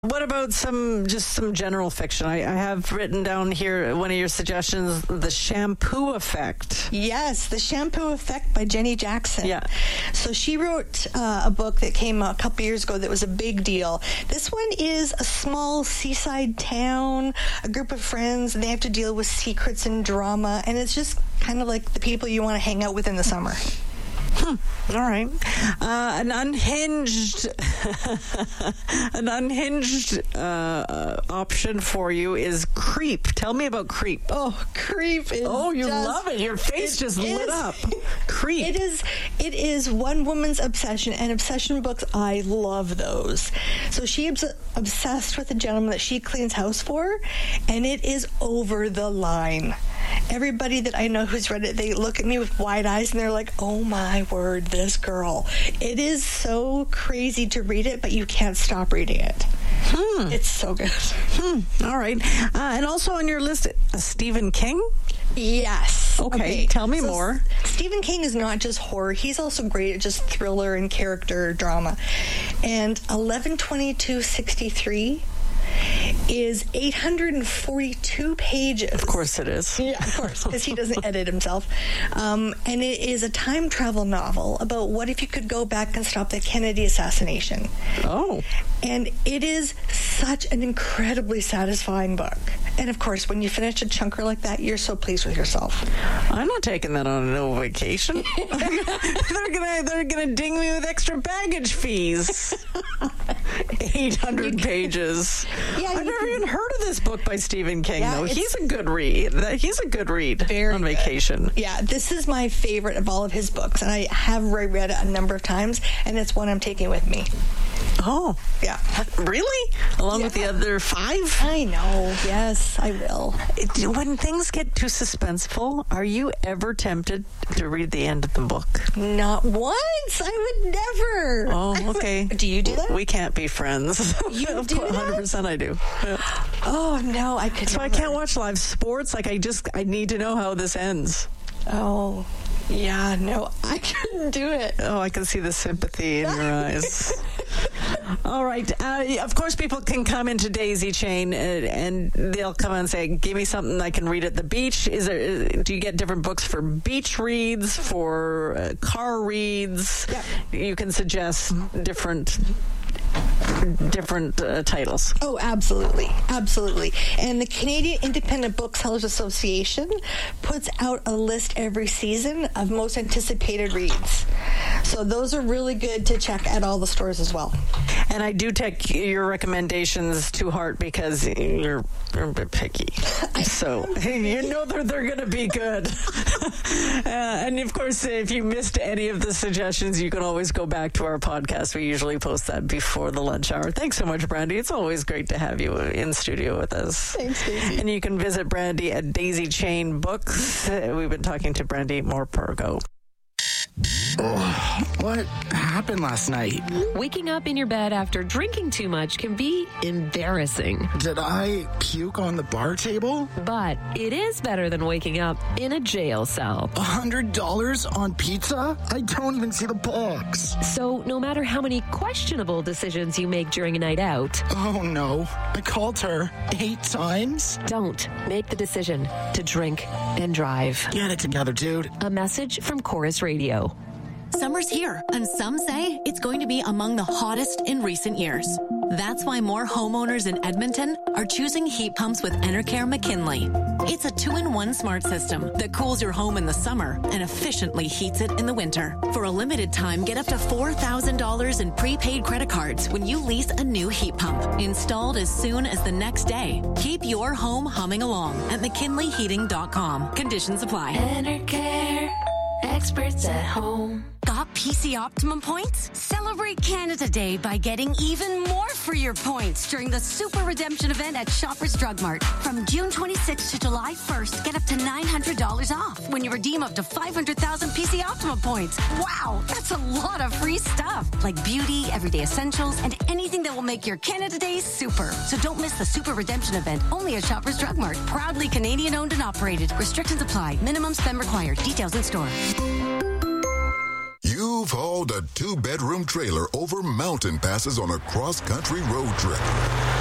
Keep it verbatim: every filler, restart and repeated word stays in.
What about some, just some general fiction? I, I have written down here one of your suggestions, The Shampoo Effect. Yes, The Shampoo Effect by Jenny Jackson. Yeah. So she wrote uh, a book that came out a couple years ago that was a big deal. This one is a small seaside town, a group of friends, and they have to deal with secrets and drama, and it's just kind of like the people you want to hang out with in the summer. Hmm. All right. Uh, an unhinged, an unhinged uh, option for you is Creep. Tell me about Creep. Oh, Creep is. Oh, you just, love it. Your face just is, lit up. Creep. It is. It is one woman's obsession, and obsession books. I love those. So she is obsessed with a gentleman that she cleans house for, and it is over the line. Everybody that I know who's read it, they look at me with wide eyes and they're like, oh my word, this girl. It is so crazy to read it, but you can't stop reading it. Hmm. It's so good. Hmm. All right. Uh, and also on your list, uh, Stephen King? Yes. Okay. okay. Tell me so more. Stephen King is not just horror. He's also great at just thriller and character drama. And eleven twenty-two sixty-three is eight hundred forty-two pages. Of course it is. Yeah, of course, because he doesn't edit himself. Um, and it is a time travel novel about what if you could go back and stop the Kennedy assassination. Oh. And it is such an incredibly satisfying book. And of course, when you finish a chunker like that, you're so pleased with yourself. I'm not taking that on no vacation. they're gonna they're gonna ding me with extra baggage fees. eight hundred pages. Yeah, I've never even heard of this book by Stephen King, yeah, though. He's a good read. He's a good read Very on good. vacation. Yeah, this is my favorite of all of his books, and I have reread it a number of times, and it's one I'm taking with me. Oh. Yeah. Really? Along yeah. with the other five? I know. Yes, I will. When things get too suspenseful, are you ever tempted to read the end of the book? Not once. I would never. Oh, okay. Would, do you do that? We can't be friends. You do that? one hundred percent I do. Yeah. Oh, no, I could So never. I can't watch live sports. Like, I just, I need to know how this ends. Oh, yeah, no, I couldn't do it. Oh, I can see the sympathy in your eyes. All right. Uh, of course, people can come into Daisy Chain and, and they'll come and say, give me something I can read at the beach. Is there? Do you get different books for beach reads, for uh, car reads? Yep. You can suggest different... different uh, titles. Oh, absolutely. Absolutely. And the Canadian Independent Booksellers Association puts out a list every season of most anticipated reads. So those are really good to check at all the stores as well. And I do take your recommendations to heart because you're, you're a bit picky. So you know that they're going to be good. uh, and of course, if you missed any of the suggestions, you can always go back to our podcast. We usually post that before the lunch hour. Thanks so much, Brandy. It's always great to have you in studio with us. Thanks, Daisy. And you can visit Brandy at Daisy Chain Books. Uh, we've been talking to Brandy Morpurgo. Oh, what happened last night? Waking up in your bed after drinking too much can be embarrassing. Did I puke on the bar table? But it is better than waking up in a jail cell. A hundred dollars on pizza? I don't even see the box. So no matter how many questionable decisions you make during a night out... Oh no, I called her eight times? Don't make the decision to drink and drive. Get it together, dude. A message from Chorus Radio. Summer's here, and some say it's going to be among the hottest in recent years. That's why more homeowners in Edmonton are choosing heat pumps with Enercare McKinley. It's a two-in-one smart system that cools your home in the summer and efficiently heats it in the winter. For a limited time, get up to four thousand dollars in prepaid credit cards when you lease a new heat pump. Installed as soon as the next day. Keep your home humming along at mckinley heating dot com. Conditions apply. Enercare. Experts at home. Got P C Optimum points? Celebrate Canada Day by getting even more for your points during the Super Redemption event at Shoppers Drug Mart. From June twenty-sixth to July first, get up to nine hundred dollars off when you redeem up to five hundred thousand P C Optimum points. Wow, that's a lot of free stuff. Like beauty, everyday essentials, and anything that will make your Canada Day super. So don't miss the Super Redemption event only at Shoppers Drug Mart. Proudly Canadian owned and operated. Restrictions apply. Minimum spend required. Details in store. You've all hauled a two-bedroom trailer over mountain passes on a cross-country road trip.